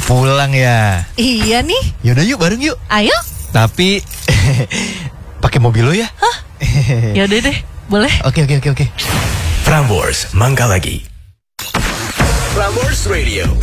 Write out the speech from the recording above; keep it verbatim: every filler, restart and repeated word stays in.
pulang ya? Iya nih. Yaudah yuk bareng yuk. Ayo. Tapi pakai mobil lo ya? Hah? Yaudah deh, boleh. Oke oke oke oke. Prambors Mangga Lagi. Prambors Radio.